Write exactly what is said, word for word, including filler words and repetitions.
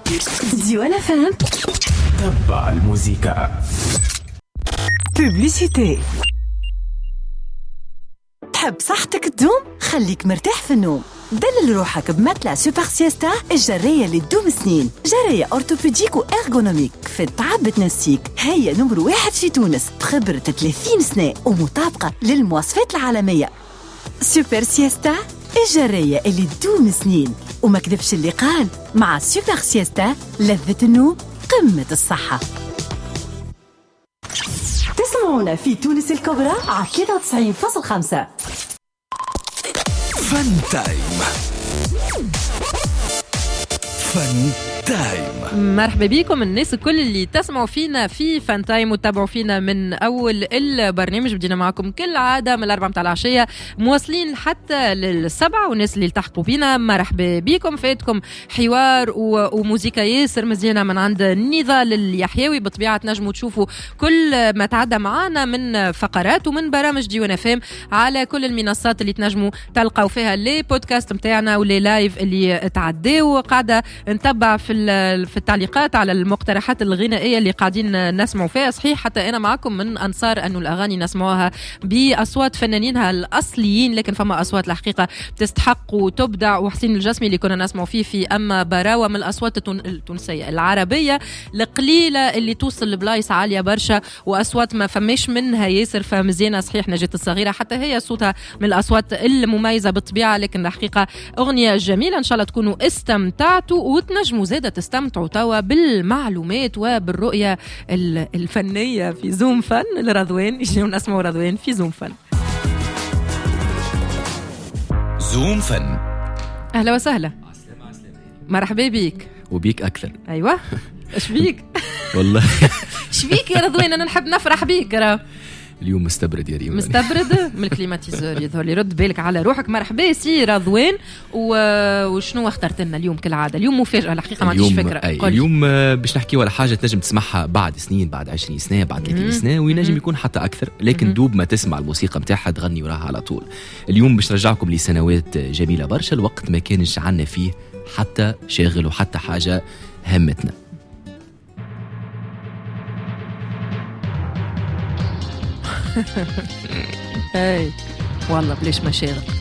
ديوان فهم. تبع الموسيقى. بوبليسيتي. تحب صحتك تدوم؟ خليك مرتاح في النوم. دلل روحك بماتلا سوبر سيستا، الجرية اللي تدوم سنين. جرية أورتوبيديك وإرغونوميك في التعب بتنسيك. هي نمر واحد في تونس بخبرة ثلاثين سنة ومطابقة للمواصفات العالمية. سوبر سيستا، الجرية اللي تدوم سنين. وما كذبش اللي قال، مع سوبر سيستا لذة النوم قمة الصحة. تسمعونا في تونس الكبرى على ثلاثة وتسعين فاصلة خمسة. فن تايم. فن تايم. مرحبا بكم الناس الكل اللي تسمعوا فينا في فان تايم وتتابعوا فينا من اول البرنامج. بدينا معكم كل عاده من الاربعة متاع العشيه مواصلين حتى للسبعة، والناس اللي التحقوا بينا مرحبا بكم. فاتكم حوار وموسيقى ياسر مزيانه من عند نضال اليحيوي. بطبيعه تنجموا تشوفوا كل ما تعدى معنا من فقرات ومن برامج ديوان فام على كل المنصات اللي تنجموا تلقاو فيها لي بودكاست متاعنا ولي لايف اللي تعداو. قاعده نتبع في في التعليقات على المقترحات الغنائيه اللي قاعدين نسمعوا فيها. صحيح حتى انا معكم من انصار انه الاغاني نسمعوها باصوات فنانينها الاصليين، لكن فما اصوات الحقيقه تستحق وتبدع. وحسين الجسمي اللي كنا نسمعوا فيه في اما براوه من الاصوات التونسيه العربيه القليله اللي توصل لبلايص عاليه برشا، واصوات ما فماش منها ياسر فمزيانه. صحيح نجاة الصغيره حتى هي صوتها من الاصوات المميزه بالطبيعه، لكن الحقيقه اغنيه جميله. ان شاء الله تكونوا استمتعتوا وتنجموا زاده تستمتعوا توا بالمعلومات وبالرؤيه الفنيه في زوم فن لرضوان. يجيو نسمعوا رضوان في زوم فن. زوم فن. اهلا وسهلا. مرحبا بيك. وبيك اكثر. ايوه ايش بيك؟ والله ايش بيك يا رضوان؟ انا نحب نفرح بيك. راه اليوم مستبرد يا ريم. مستبرد من الكليماتيزور يظهر لي. رد بالك على روحك. مرحبا سي رضوان. وشنو اخترت لنا اليوم؟ كالعاده اليوم مفاجاه الحقيقه، ما عنديش فكره. اليوم باش نحكي على حاجه تنجم تسمعها بعد سنين، بعد عشرين سنه، بعد ثلاثين سنه، وينجم يكون حتى اكثر، لكن دوب ما تسمع الموسيقى متاعها تغني وراها على طول. اليوم باش نرجعكم لسنوات جميله برشا، الوقت ما كانش عنا فيه حتى شاغل وحتى حاجه همتنا. اي والله بليش مشاغل.